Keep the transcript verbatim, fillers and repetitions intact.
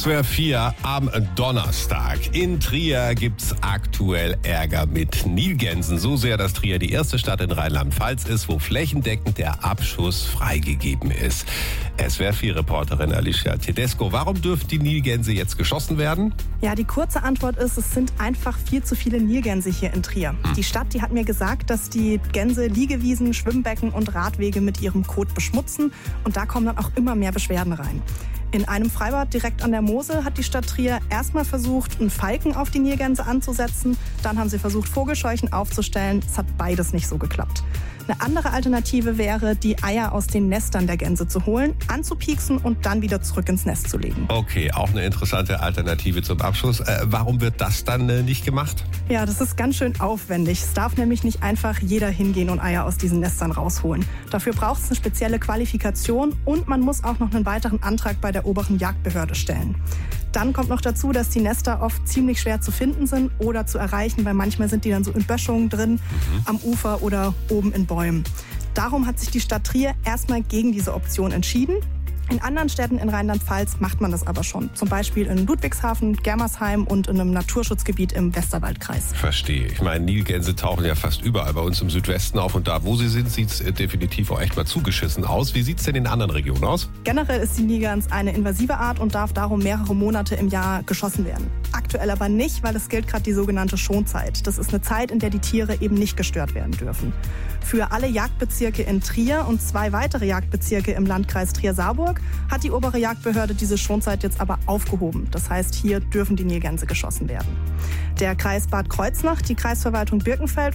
S W R vier am Donnerstag. In Trier gibt's aktuell Ärger mit Nilgänsen. So sehr, dass Trier die erste Stadt in Rheinland-Pfalz ist, wo flächendeckend der Abschuss freigegeben ist. S W R vier Reporterin Alicia Tedesco, warum dürfen die Nilgänse jetzt geschossen werden? Ja, die kurze Antwort ist, es sind einfach viel zu viele Nilgänse hier in Trier. Hm. Die Stadt, die hat mir gesagt, dass die Gänse Liegewiesen, Schwimmbecken und Radwege mit ihrem Kot beschmutzen. Und da kommen dann auch immer mehr Beschwerden rein. In einem Freibad direkt an der Mosel hat die Stadt Trier erstmal versucht, einen Falken auf die Nilgänse anzusetzen. Dann haben sie versucht, Vogelscheuchen aufzustellen. Es hat beides nicht so geklappt. Eine andere Alternative wäre, die Eier aus den Nestern der Gänse zu holen, anzupieksen und dann wieder zurück ins Nest zu legen. Okay, auch eine interessante Alternative zum Abschuss. Äh, warum wird das dann äh, nicht gemacht? Ja, das ist ganz schön aufwendig. Es darf nämlich nicht einfach jeder hingehen und Eier aus diesen Nestern rausholen. Dafür braucht es eine spezielle Qualifikation und man muss auch noch einen weiteren Antrag bei der oberen Jagdbehörde stellen. Dann kommt noch dazu, dass die Nester oft ziemlich schwer zu finden sind oder zu erreichen, weil manchmal sind die dann so in Böschungen drin, mhm. am Ufer oder oben in Bäumen. Darum hat sich die Stadt Trier erstmal gegen diese Option entschieden. In anderen Städten in Rheinland-Pfalz macht man das aber schon. Zum Beispiel in Ludwigshafen, Germersheim und in einem Naturschutzgebiet im Westerwaldkreis. Verstehe. Ich meine, Nilgänse tauchen ja fast überall bei uns im Südwesten auf. Und da, wo sie sind, sieht es definitiv auch echt mal zugeschissen aus. Wie sieht es denn in anderen Regionen aus? Generell ist die Nilgans eine invasive Art und darf darum mehrere Monate im Jahr geschossen werden. Aktuell aber nicht, weil es gilt gerade die sogenannte Schonzeit. Das ist eine Zeit, in der die Tiere eben nicht gestört werden dürfen. Für alle Jagdbezirke in Trier und zwei weitere Jagdbezirke im Landkreis Trier-Saarburg hat die obere Jagdbehörde diese Schonzeit jetzt aber aufgehoben. Das heißt, hier dürfen die Nilgänse geschossen werden. Der Kreis Bad Kreuznach, die Kreisverwaltung Birkenfeld